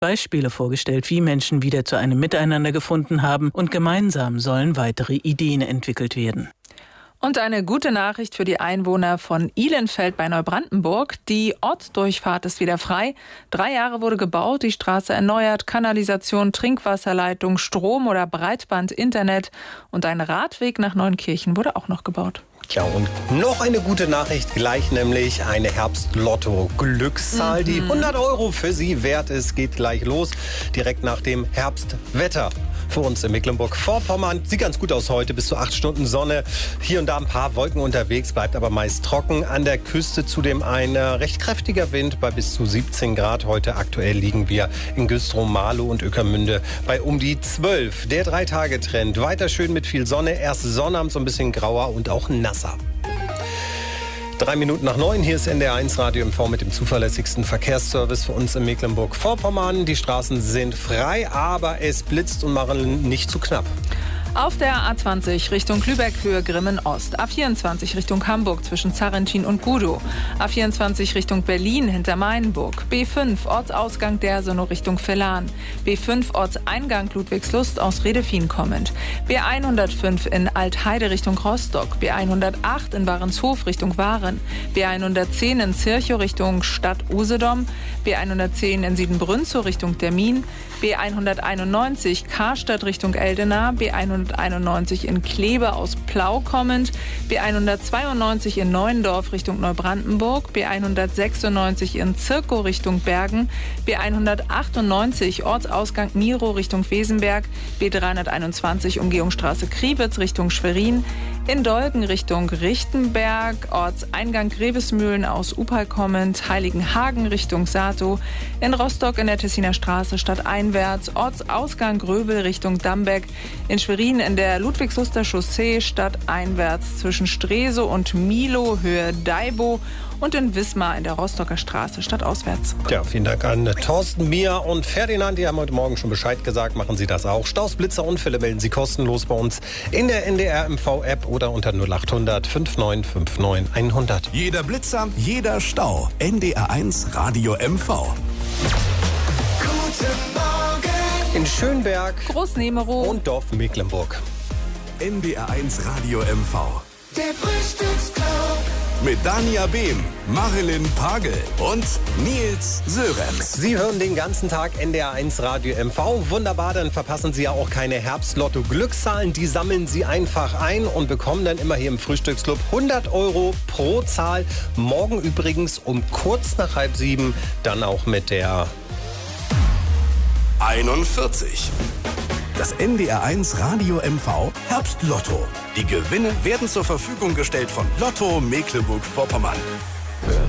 Beispiele vorgestellt, wie Menschen wieder zu einem Miteinander gefunden haben, und gemeinsam sollen weitere Ideen entwickelt werden. Und eine gute Nachricht für die Einwohner von Ihlenfeld bei Neubrandenburg. Die Ortsdurchfahrt ist wieder frei. 3 Jahre wurde gebaut, die Straße erneuert, Kanalisation, Trinkwasserleitung, Strom oder Breitband, Internet und ein Radweg nach Neunkirchen wurde auch noch gebaut. Ja, und noch eine gute Nachricht gleich, nämlich eine Herbst-Lotto-Glückszahl, die 100 € für Sie wert ist. Geht gleich los, direkt nach dem Herbstwetter. Für uns in Mecklenburg-Vorpommern. Sieht ganz gut aus heute, bis zu 8 Stunden Sonne. Hier und da ein paar Wolken unterwegs, bleibt aber meist trocken. An der Küste zudem ein recht kräftiger Wind bei bis zu 17 Grad. Heute aktuell liegen wir in Güstrow, Marlow und Ueckermünde bei um die 12. Der 3-Tage-Trend. Weiter schön mit viel Sonne. Erst Sonnabend so ein bisschen grauer und auch nasser. 3 Minuten nach 9, hier ist NDR1 Radio MV mit dem zuverlässigsten Verkehrsservice für uns in Mecklenburg-Vorpommern. Die Straßen sind frei, aber es blitzt und macht nicht zu knapp. Auf der A20 Richtung Lübeck, Höhe Grimmen-Ost. A24 Richtung Hamburg zwischen Zarrentin und Gudow. A24 Richtung Berlin hinter Mainburg. B5 Ortsausgang Dersenow Richtung Vellan. B5 Ortseingang Ludwigslust aus Redefien kommend. B105 in Altheide Richtung Rostock. B108 in Warenshof Richtung Waren. B110 in Zirchow Richtung Stadt Usedom. B110 in Siedenbrünzow Richtung Termin. B191 Karstadt Richtung Eldena. B191 in Kleve aus Plau kommend, B192 in Neuendorf Richtung Neubrandenburg, B196 in Zirkow Richtung Bergen, B198 Ortsausgang Miro Richtung Wesenberg, B321 Umgehungsstraße Kriwitz Richtung Schwerin, in Dolgen Richtung Richtenberg, Ortseingang Grevesmühlen aus Upal kommend, Heiligenhagen Richtung Satow, in Rostock in der Tessiner Straße stadteinwärts, Ortsausgang Gröbel Richtung Dambeck, in Schwerin in der Ludwigsluster Chaussee stadteinwärts zwischen Stresow und Milo Höhe Daibo und in Wismar in der Rostocker Straße stadtauswärts. Ja, vielen Dank an Thorsten, Mia und Ferdinand. Die haben heute Morgen schon Bescheid gesagt. Machen Sie das auch. Staus, Blitzer, Unfälle melden Sie kostenlos bei uns in der NDR MV-App oder unter 0800 5959 100. Jeder Blitzer, jeder Stau. NDR1 Radio MV. Guten Morgen. In Schönberg, Großnemerow und Dorf Mecklenburg. NDR1 Radio MV. Der Frühstücksclub. Mit Dania Behm, Marilyn Pagel und Nils Sörenz. Sie hören den ganzen Tag NDR1 Radio MV. Wunderbar, dann verpassen Sie ja auch keine Herbst-Lotto-Glückszahlen. Die sammeln Sie einfach ein und bekommen dann immer hier im Frühstücksclub 100 € pro Zahl. Morgen übrigens um kurz nach 6:30 dann auch mit der 41. Das NDR1 Radio MV Herbst-Lotto. Die Gewinne werden zur Verfügung gestellt von Lotto Mecklenburg-Vorpommern.